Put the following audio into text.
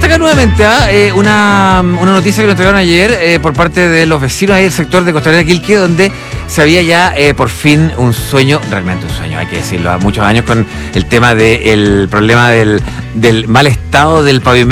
acá nuevamente una noticia que nos entregaron ayer por parte de los vecinos ahí del sector de Costanera Quilque, donde se había ya por fin un sueño, realmente un sueño, hay que decirlo, a muchos años con el tema del problema del mal estado del pavimento